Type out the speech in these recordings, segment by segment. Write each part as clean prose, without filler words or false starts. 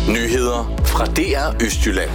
Nyheder fra DR Østjylland.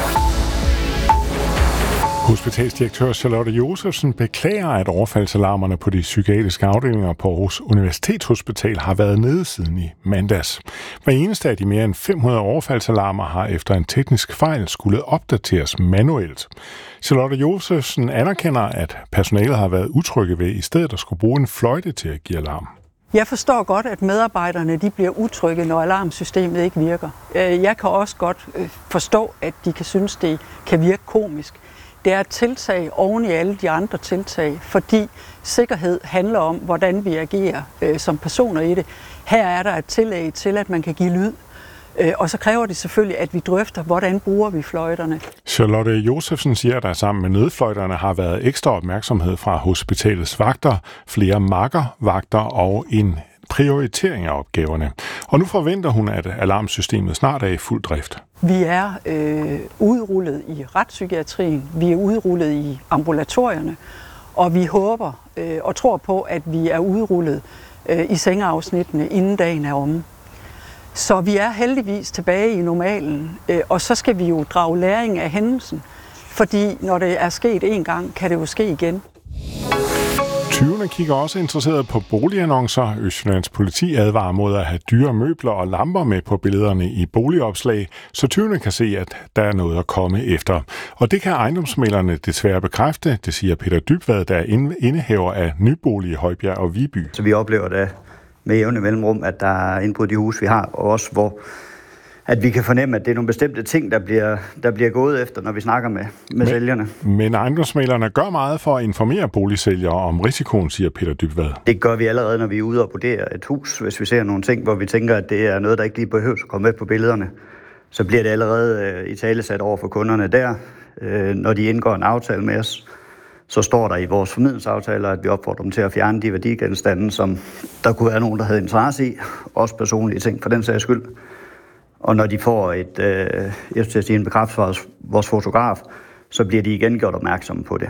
Hospitalsdirektør Charlotte Josefsen beklager, at overfaldsalarmerne på de psykiatriske afdelinger på Aarhus Universitetshospital har været nede siden i mandags. Hver eneste af de mere end 500 overfaldsalarmer har efter en teknisk fejl skulle opdateres manuelt. Charlotte Josefsen anerkender, at personalet har været utrygge ved i stedet at skulle bruge en fløjte til at give alarm. Jeg forstår godt, at medarbejderne de bliver utrygge, når alarmsystemet ikke virker. Jeg kan også godt forstå, at de kan synes, det kan virke komisk. Det er et tiltag oven i alle de andre tiltag, fordi sikkerhed handler om, hvordan vi agerer som personer i det. Her er der et tillæg til, at man kan give lyd, og så kræver det selvfølgelig, at vi drøfter, hvordan bruger vi fløjterne. Charlotte Josefsen siger, at der sammen med nødfløjterne har været ekstra opmærksomhed fra hospitalets vagter, flere makkervagter og en prioritering af opgaverne. Og nu forventer hun, at alarmsystemet snart er i fuld drift. Vi er udrullet i retspsykiatrien, vi er udrullet i ambulatorierne, og vi håber og tror på, at vi er udrullet i sengeafsnittene, inden dagen er omme. Så vi er heldigvis tilbage i normalen, og så skal vi jo drage læring af hændelsen, fordi når det er sket en gang, kan det jo ske igen. Tyvene kigger også interesseret på boligannoncer. Østjyllands politi advarer mod at have dyre møbler og lamper med på billederne i boligopslag, så tyvene kan se, at der er noget at komme efter. Og det kan ejendomsmæglerne desværre bekræfte, det siger Peter Dybvad, der er indehaver af nybolig i Højbjerg og Viby. Så vi oplever da med jævne mellemrum, at der er indbrud i de huse, vi har, og også hvor at vi kan fornemme, at det er nogle bestemte ting, der bliver gået efter, når vi snakker med sælgerne. Men ejendomsmæglerne gør meget for at informere boligsælgere om risikoen, siger Peter Dybvad. Det gør vi allerede, når vi er ude og vurdere et hus. Hvis vi ser nogle ting, hvor vi tænker, at det er noget, der ikke lige behøver at komme med på billederne, så bliver det allerede italesat over for kunderne der. Når de indgår en aftale med os, så står der i vores formidlingsaftaler, at vi opfordrer dem til at fjerne de værdigenstande, som der kunne være nogen, der havde interesse i. Også personlige ting for den sags skyld. Og når de får en bekræftelse fra vores fotograf, så bliver de igen gjort opmærksomme på det.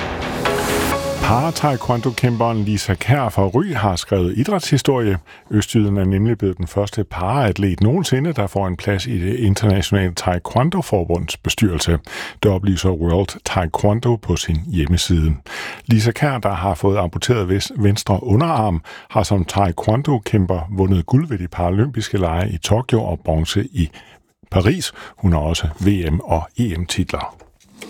Para-taekwondo-kæmperen Lisa Kjær fra Ry har skrevet idrætshistorie. Østjylland er nemlig blevet den første paraatlet nogensinde, der får en plads i det internationale taekwondo-forbunds bestyrelse. Det oplyser World Taekwondo på sin hjemmeside. Lisa Kjær, der har fået amputeret venstre underarm, har som taekwondo-kæmper vundet guld ved de paralympiske lege i Tokyo og bronze i Paris. Hun har også VM- og EM-titler.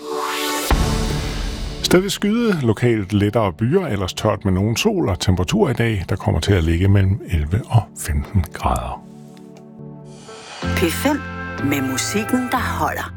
Stadig skyde, lokalt lettere byer, ellers tørt med nogen sol og temperatur i dag, der kommer til at ligge mellem 11 og 15 grader. P5 med musikken, der holder.